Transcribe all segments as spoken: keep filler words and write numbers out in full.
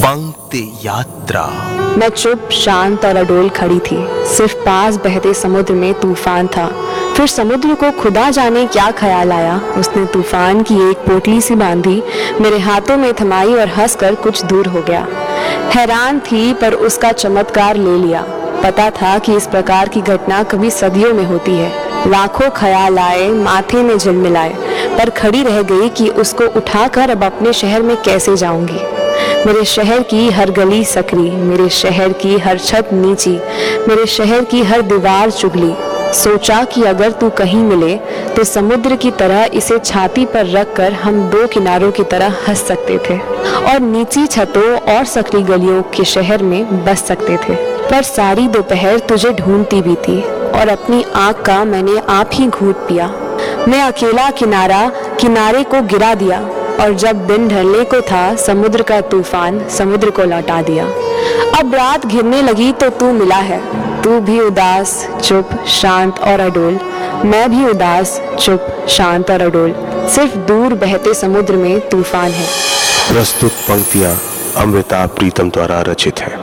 पंक्ति यात्रा। मैं चुप, शांत और अडोल खड़ी थी। सिर्फ पास बहते समुद्र में तूफान था। फिर समुद्र को खुदा जाने क्या ख्याल आया, उसने तूफान की एक पोटली सी बांधी, मेरे हाथों में थमाई और हंसकर कुछ दूर हो गया। हैरान थी पर उसका चमत्कार ले लिया। पता था कि इस प्रकार की घटना कभी सदियों में होती है। लाखों ख्याल आए, माथे में झिलमिलाए, पर खड़ी रह गई कि उसको उठाकर अब अपने शहर में कैसे जाऊंगी। मेरे शहर की हर गली सकरी, मेरे शहर की हर छत नीची, मेरे शहर की हर दीवार चुगली। सोचा कि अगर तू कहीं मिले तो समुद्र की तरह इसे छाती पर रखकर हम दो किनारों की तरह हंस सकते थे और नीची छतों और सकरी गलियों के शहर में बस सकते थे। पर सारी दोपहर तुझे ढूंढती भी थी और अपनी आँख का मैंने आप ही घूंट पिया। मैं अकेला किनारा किनारे को गिरा दिया और जब दिन ढलने को था समुद्र का तूफान समुद्र को लौटा दिया। अब रात घिरने लगी तो तू मिला है। तू भी उदास, चुप, शांत और अडोल। मैं भी उदास, चुप, शांत और अडोल। सिर्फ दूर बहते समुद्र में तूफान है। प्रस्तुत पंक्तियां अमृता प्रीतम द्वारा रचित है।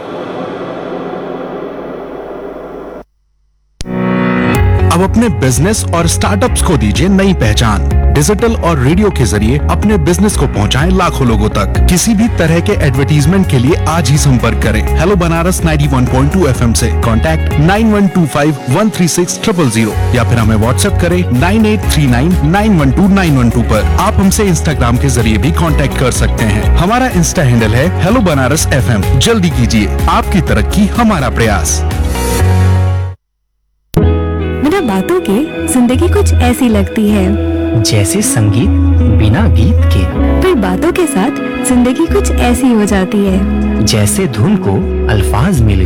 अब अपने बिजनेस और स्टार्टअप्स को दीजिए नई पहचान। डिजिटल और रेडियो के जरिए अपने बिजनेस को पहुंचाएं लाखों लोगों तक। किसी भी तरह के एडवर्टीजमेंट के लिए आज ही संपर्क करें hello Banaras ninety one point two FM से। Contact nine one two five one three six triple zero या फिर हमें व्हाट्सएप करें nine eight three nine nine one two nine one two पर। आप हमसे इंस्टाग्राम के जरिए भी कांटेक्ट कर सकते हैं। हमारा इंस्टा हैंडल है हेलो बनारस एफएम। जल्दी कीजिए, आपकी तरक्की हमारा प्रयास। बिना बातों के जिंदगी कुछ ऐसी लगती है जैसे संगीत बिना गीत के। फिर बातों के साथ जिंदगी कुछ ऐसी हो जाती है जैसे धुन को अल्फाज मिल